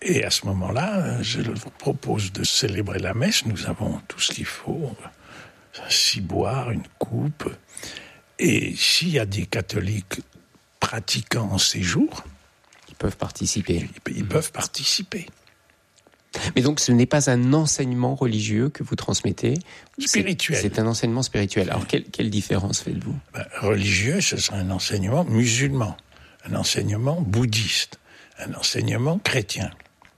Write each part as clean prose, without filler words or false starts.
Et à ce moment-là, je vous propose de célébrer la messe. Nous avons tout ce qu'il faut, un ciboire, une coupe. Et s'il y a des catholiques pratiquants en séjour, ils peuvent participer. Ils peuvent participer. Mais donc, ce n'est pas un enseignement religieux que vous transmettez. Spirituel. C'est un enseignement spirituel. Alors, quelle différence faites-vous ? Religieux, ce serait un enseignement musulman, un enseignement bouddhiste, un enseignement chrétien.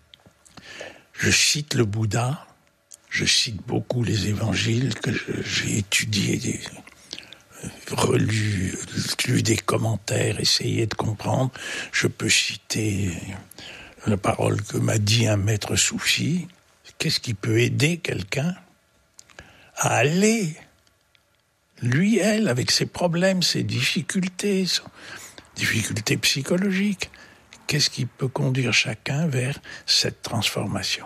Je cite le Bouddha, je cite beaucoup les évangiles que j'ai étudiés, relus, lu des commentaires, essayé de comprendre. Je peux citer la parole que m'a dit un maître soufi. Qu'est-ce qui peut aider quelqu'un à aller, lui, elle, avec ses problèmes, ses difficultés psychologiques, qu'est-ce qui peut conduire chacun vers cette transformation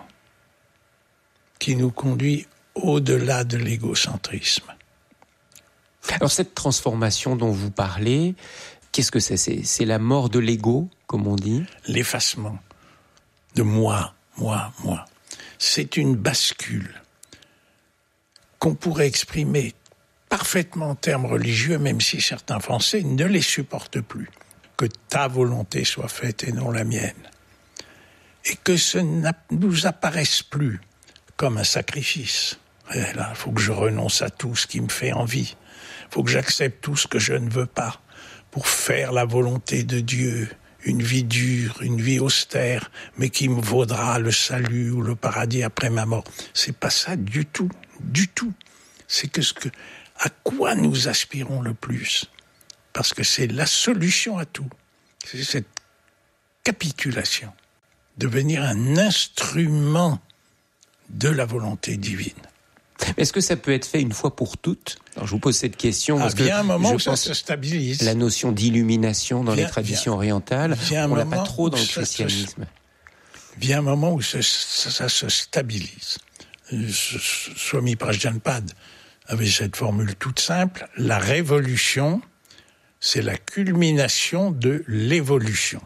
qui nous conduit au-delà de l'égocentrisme. Alors cette transformation dont vous parlez, qu'est-ce que c'est ? C'est la mort de l'ego, comme on dit ? L'effacement de moi. C'est une bascule qu'on pourrait exprimer parfaitement en termes religieux, même si certains Français ne les supportent plus. Que ta volonté soit faite et non la mienne. Et que ce ne nous apparaisse plus comme un sacrifice. Et là, il faut que je renonce à tout ce qui me fait envie. Il faut que j'accepte tout ce que je ne veux pas pour faire la volonté de Dieu. Une vie dure, une vie austère, mais qui me vaudra le salut ou le paradis après ma mort. C'est pas ça du tout. C'est à quoi nous aspirons le plus. Parce que c'est la solution à tout. C'est cette capitulation. Devenir un instrument de la volonté divine. Est-ce que ça peut être fait une fois pour toutes ? Alors je vous pose cette question parce que il y a un moment où ça se stabilise. La notion d'illumination dans les traditions orientales, on l'a pas trop dans le christianisme. Vient un moment où ça se stabilise. Swami Prajnapada avait cette formule toute simple. La révolution, c'est la culmination de l'évolution.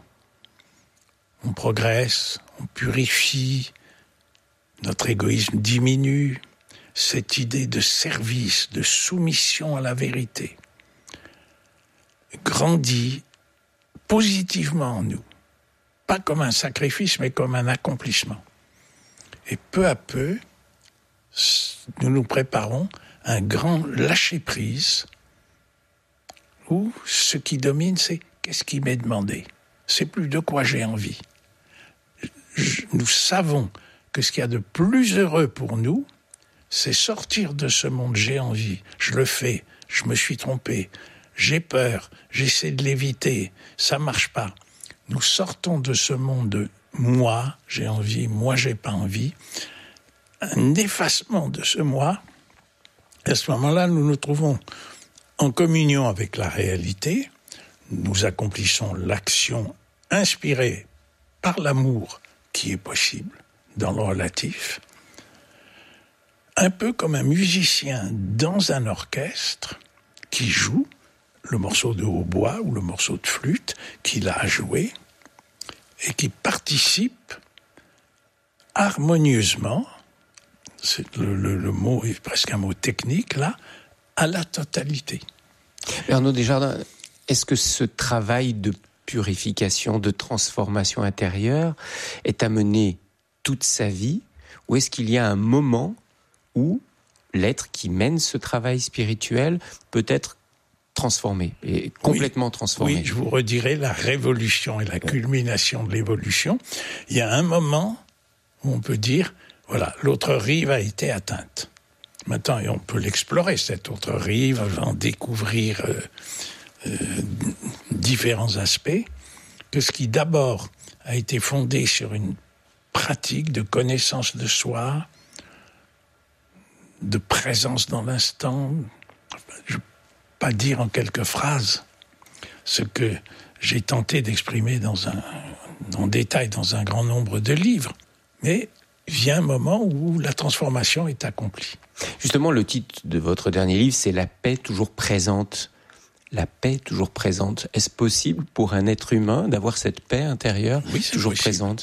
On progresse, on purifie, notre égoïsme diminue. Cette idée de service, de soumission à la vérité, grandit positivement en nous. Pas comme un sacrifice, mais comme un accomplissement. Et peu à peu, nous nous préparons à un grand lâcher-prise où ce qui domine, c'est qu'est-ce qui m'est demandé. C'est plus de quoi j'ai envie. Nous savons que ce qu'il y a de plus heureux pour nous, c'est sortir de ce monde, j'ai envie, je le fais, je me suis trompé, j'ai peur, j'essaie de l'éviter, ça marche pas. Nous sortons de ce monde de moi, j'ai envie, moi j'ai pas envie, un effacement de ce moi. À ce moment-là, nous nous trouvons en communion avec la réalité, nous accomplissons l'action inspirée par l'amour qui est possible dans le relatif. Un peu comme un musicien dans un orchestre qui joue le morceau de hautbois ou le morceau de flûte qu'il a à jouer et qui participe harmonieusement, le mot est presque un mot technique là, à la totalité. Arnaud Desjardins, est-ce que ce travail de purification, de transformation intérieure est à mener toute sa vie, ou est-ce qu'il y a un moment où l'être qui mène ce travail spirituel peut être transformé et complètement transformé? Oui, je vous redirai la révolution et la culmination de l'évolution. Il y a un moment où on peut dire, voilà, l'autre rive a été atteinte. Maintenant, et on peut l'explorer, cette autre rive, en découvrir différents aspects, que ce qui d'abord a été fondé sur une pratique de connaissance de soi, de présence dans l'instant. Je ne vais pas dire en quelques phrases ce que j'ai tenté d'exprimer en détail dans un grand nombre de livres, mais vient un moment où la transformation est accomplie. Justement, le titre de votre dernier livre, c'est « La paix toujours présente ». La paix toujours présente. Est-ce possible pour un être humain d'avoir cette paix intérieure toujours présente ?